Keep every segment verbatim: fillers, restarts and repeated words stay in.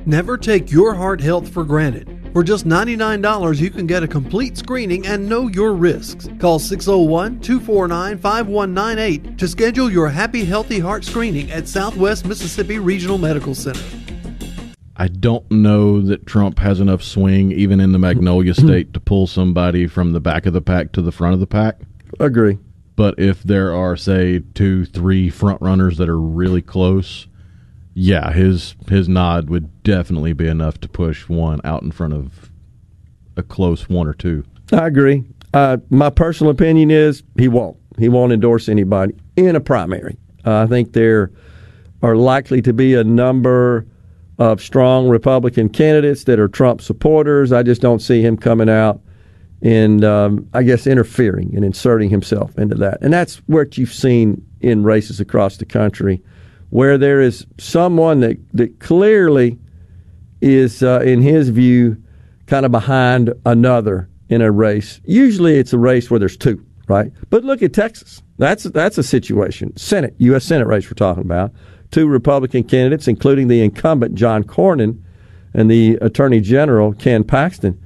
Never take your heart health for granted. For just ninety-nine dollars, you can get a complete screening and know your risks. Call six oh one, two four nine, five one nine eight to schedule your Happy Healthy Heart screening at Southwest Mississippi Regional Medical Center. I don't know that Trump has enough swing, even in the Magnolia State, to pull somebody from the back of the pack to the front of the pack. Agree. But if there are, say, two, three front runners that are really close, yeah, his his nod would definitely be enough to push one out in front of a close one or two. I agree. Uh, my personal opinion is he won't. He won't endorse anybody in a primary. Uh, I think there are likely to be a number of strong Republican candidates that are Trump supporters. I just don't see him coming out and, um, I guess, interfering and inserting himself into that. And that's what you've seen in races across the country, where there is someone that, that clearly is, uh, in his view, kind of behind another in a race. Usually it's a race where there's two, right? But look at Texas. That's that's a situation. Senate, U S Senate race we're talking about. Two Republican candidates, including the incumbent John Cornyn and the Attorney General Ken Paxton.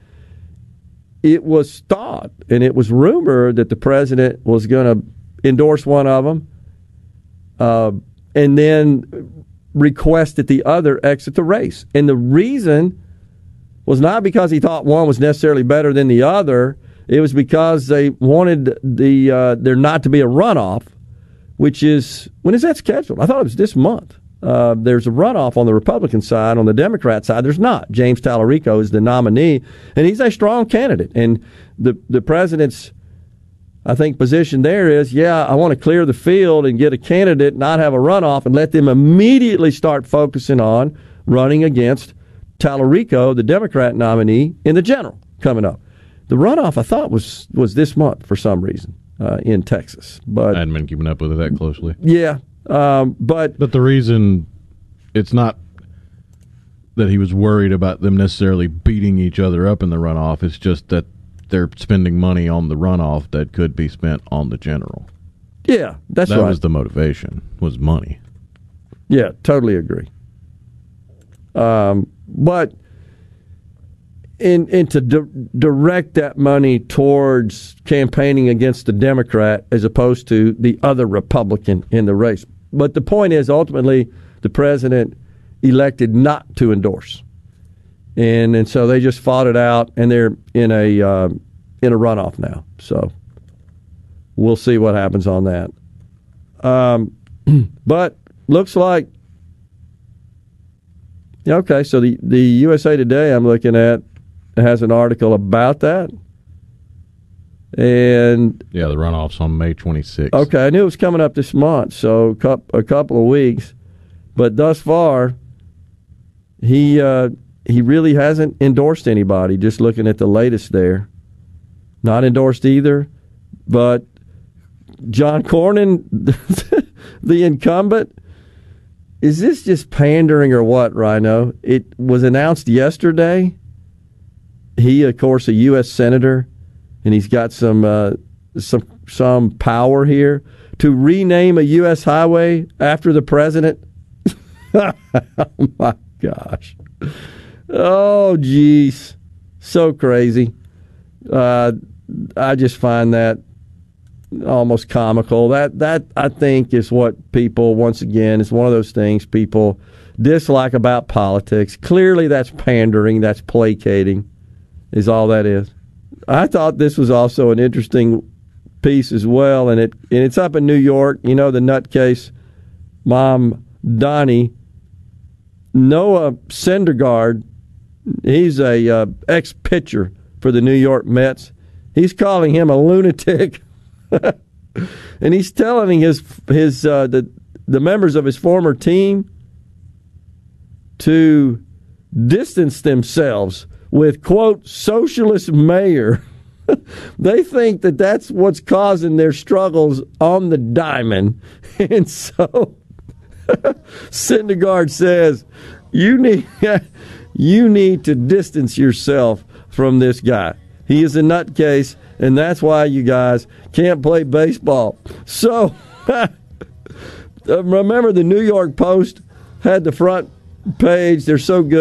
It was thought and it was rumored that the president was going to endorse one of them uh, and then request that the other exit the race. And the reason was not because he thought one was necessarily better than the other. It was because they wanted the uh, there not to be a runoff, which is, when is that scheduled? I thought it was this month. Uh, there's a runoff on the Republican side. On the Democrat side, there's not. James Tallarico is the nominee, and he's a strong candidate. And the the president's, I think, position there is, yeah, I want to clear the field and get a candidate, not have a runoff, and let them immediately start focusing on running against Tallarico, the Democrat nominee, in the general coming up. The runoff, I thought, was was this month for some reason uh, in Texas. But I hadn't been keeping up with it that closely. Yeah, um, but but the reason it's not that he was worried about them necessarily beating each other up in the runoff. It's just that they're spending money on the runoff that could be spent on the general. Yeah, that's that right. That was the motivation, was money. Yeah, totally agree. Um, but in, in to di- direct that money towards campaigning against the Democrat as opposed to the other Republican in the race. But the point is, ultimately, the president elected not to endorse, and and so they just fought it out, and they're in a uh, in a runoff now. So we'll see what happens on that. Um, but looks like. Okay, so the, the U S A Today I'm looking at has an article about that. And yeah, the runoff's on May twenty-sixth. Okay, I knew it was coming up this month, so a couple of weeks. But thus far, he uh, he really hasn't endorsed anybody, just looking at the latest there. Not endorsed either, but John Cornyn, the incumbent, is this just pandering or what, Rhino? It was announced yesterday. He, of course, a U S senator, and he's got some uh, some some power here to rename a U S highway after the president. Oh, my gosh. Oh, geez. So crazy. Uh, I just find that almost comical. That that I think is what people, once again, is one of those things people dislike about politics. Clearly that's pandering, that's placating, is all that is. I thought this was also an interesting piece as well, and it and it's up in New York. You know, the nutcase mom Donnie, Noah Syndergaard, he's a uh, ex-pitcher for the New York Mets. He's calling him a lunatic. And he's telling his his uh, the the members of his former team to distance themselves with, quote, socialist mayor. They think that that's what's causing their struggles on the diamond, and so Syndergaard says you need you need to distance yourself from this guy. He is a nutcase, and that's why you guys can't play baseball. So, remember the New York Post had the front page. They're so good.